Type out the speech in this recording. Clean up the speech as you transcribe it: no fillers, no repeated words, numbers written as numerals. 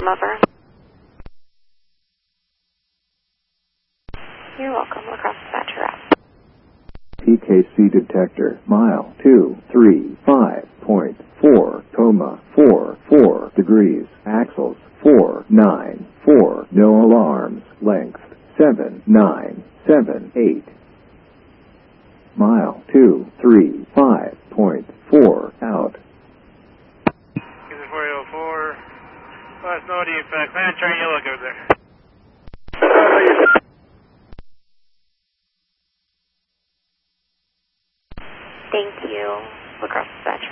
Over. You're welcome. Across the batch route. PKC detector, mile 235.4, 44 degrees, axles 494, no alarms, length 7978. Mile 235.4, out. This is 404. Last no defect. Man, train yellow goes there. Thank you. Across the batch